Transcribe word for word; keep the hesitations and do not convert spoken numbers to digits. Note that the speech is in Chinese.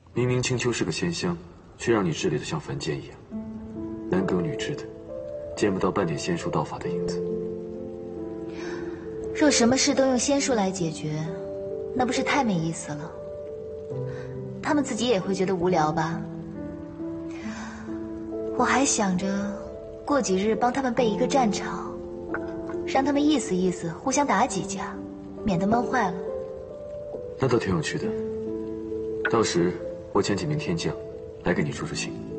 明明青丘是个仙乡，却让你治理的像凡间一样，男耕女织的，见不到半点仙术道法的影子。 若什么事都用仙术来解决，那不是太没意思了？他们自己也会觉得无聊吧？我还想着，过几日帮他们备一个战场，让他们意思意思，互相打几架，免得闷坏了。 那倒挺有趣的。到时我遣几名天将来给你助助兴。